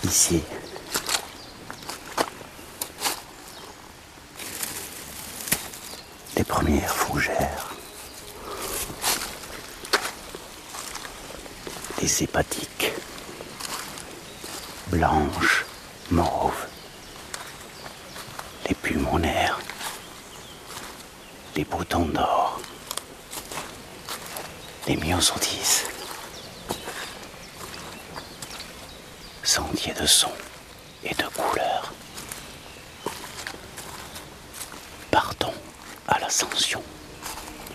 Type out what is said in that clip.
Ici, les premières fougères, les hépatiques, blanches, mauves, les pulmonaires, les boutons d'or, les myosotis, sentiers de son et de couleurs. Partons à l'ascension.